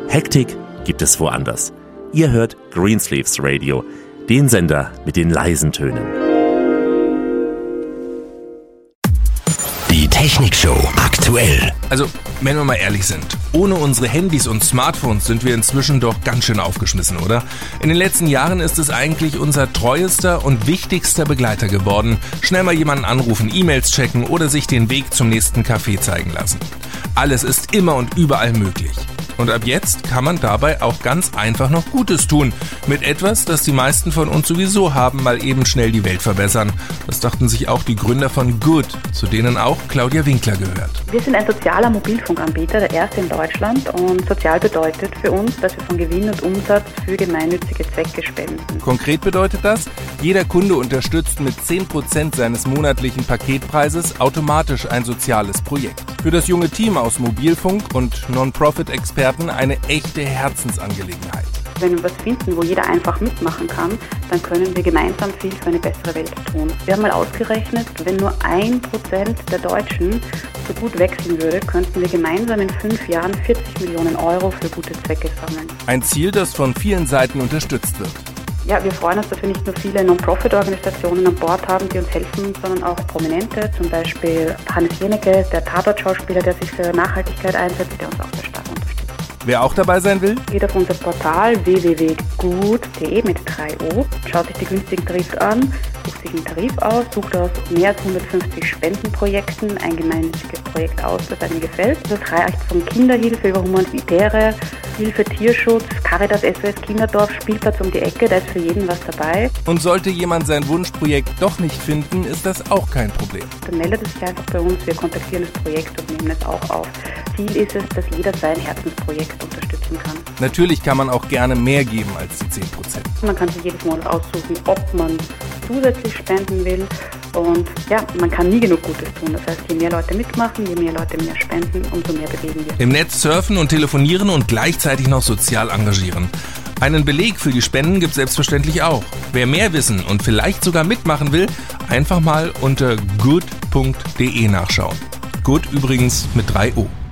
Hektik gibt es woanders. Ihr hört Greensleeves Radio, den Sender mit den leisen Tönen. Die Technikshow aktuell. Also, wenn wir mal ehrlich sind, ohne unsere Handys und Smartphones sind wir inzwischen doch ganz schön aufgeschmissen, oder? In den letzten Jahren ist es eigentlich unser treuester und wichtigster Begleiter geworden. Schnell mal jemanden anrufen, E-Mails checken oder sich den Weg zum nächsten Café zeigen lassen. Alles ist immer und überall möglich. Und ab jetzt kann man dabei auch ganz einfach noch Gutes tun. Mit etwas, das die meisten von uns sowieso haben, mal eben schnell die Welt verbessern. Das dachten sich auch die Gründer von Good, zu denen auch Claudia Winkler gehört. Wir sind ein sozialer Mobilfunkanbieter, der erste in Deutschland. Und sozial bedeutet für uns, dass wir von Gewinn und Umsatz für gemeinnützige Zwecke spenden. Konkret bedeutet das, jeder Kunde unterstützt mit 10% seines monatlichen Paketpreises automatisch ein soziales Projekt. Für das junge Team aus Mobilfunk und Non-Profit-Experten eine echte Herzensangelegenheit. Wenn wir was finden, wo jeder einfach mitmachen kann, dann können wir gemeinsam viel für eine bessere Welt tun. Wir haben mal ausgerechnet, wenn nur 1% der Deutschen so gut wechseln würde, könnten wir gemeinsam in 5 Jahren 40 Millionen Euro für gute Zwecke sammeln. Ein Ziel, das von vielen Seiten unterstützt wird. Ja, wir freuen uns, dass wir nicht nur viele Non-Profit-Organisationen an Bord haben, die uns helfen, sondern auch Prominente, zum Beispiel Hannes Jenecke, der Tatort-Schauspieler, der sich für Nachhaltigkeit einsetzt, der uns auch sehr stark unterstützt. Wer auch dabei sein will? Geht auf unser Portal www.good.de mit 3O, schaut sich die günstigen Tarife an, sucht sich einen Tarif aus, sucht aus mehr als 150 Spendenprojekten ein gemeinnütziges Projekt aus, das einem gefällt. Das reicht von Kinderhilfe über humanitäre Hilfe, Tierschutz, Caritas, SOS Kinderdorf, Spielplatz um die Ecke, da ist für jeden was dabei. Und sollte jemand sein Wunschprojekt doch nicht finden, ist das auch kein Problem. Dann meldet es sich einfach bei uns, wir kontaktieren das Projekt und nehmen es auch auf. Ziel ist es, dass jeder sein Herzensprojekt unterstützen kann. Natürlich kann man auch gerne mehr geben als die 10%. Man kann sich jedes Monat aussuchen, ob man zusätzlich spenden will. Und ja, man kann nie genug Gutes tun. Das heißt, je mehr Leute mitmachen, je mehr Leute mehr spenden, umso mehr bewegen wir. Im Netz surfen und telefonieren und gleichzeitig noch sozial engagieren. Einen Beleg für die Spenden gibt es selbstverständlich auch. Wer mehr wissen und vielleicht sogar mitmachen will, einfach mal unter good.de nachschauen. Good übrigens mit 3O.